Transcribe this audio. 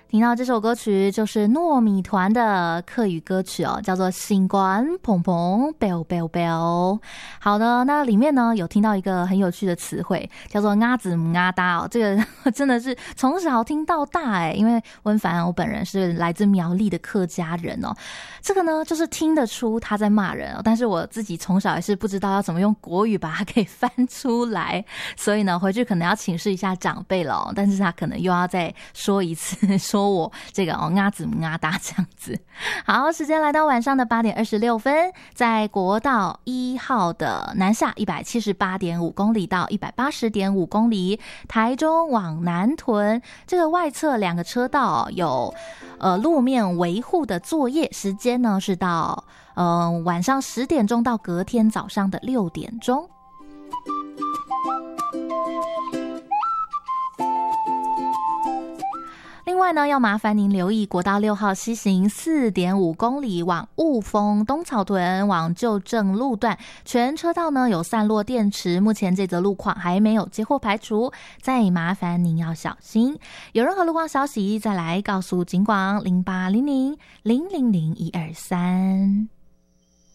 听到这首歌曲就是糯米团的客语歌曲哦，叫做心肝砰砰 bell bell bell。 好的，那里面呢有听到一个很有趣的词汇，叫做鸭子母鸭搭哦，这个真的是从小听到大因为温凡我本人是来自苗栗的客家人哦，这个呢就是听得出他在骂人哦，但是我自己从小也是不知道要怎么用国语把它给翻出来，所以呢回去可能要请示一下长辈了哦，但是他可能又要再说一次说我这个鸭子母鸭搭这样子。好，时间来到晚上的8点26分，在国道1号的南下 178.5 公里到 180.5 公里，台中往南屯这个外侧2个车道有路面维护的作业，时间呢是到晚上10点钟到隔天早上的6点钟。另外呢，要麻烦您留意国道6号西行 4.5 公里往雾峰东草屯往旧正路段，全车道呢有散落电池，目前这则路况还没有接获排除，再麻烦您要小心。有任何路况消息再来告诉警广0800 000 123。